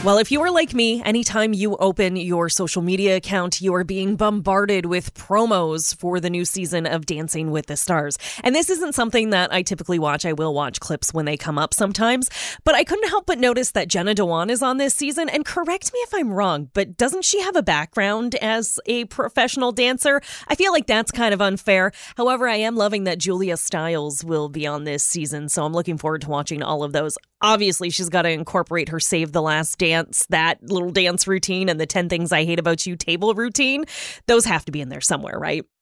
Well, if you are like me, anytime you open your social media account, you are being bombarded with promos for the new season of Dancing with the Stars. And this isn't something that I typically watch. I will watch clips when they come up sometimes. But I couldn't help but notice that Jenna Dewan is on this season. And correct me if I'm wrong, but doesn't she have a background as a professional dancer? I feel like that's kind of unfair. However, I am loving that Julia Stiles will be on this season. So I'm looking forward to watching all of those. Obviously, she's got to incorporate her Save the Last Dance, that little dance routine, and the 10 Things I Hate About You table routine. Those have to be in there somewhere, right?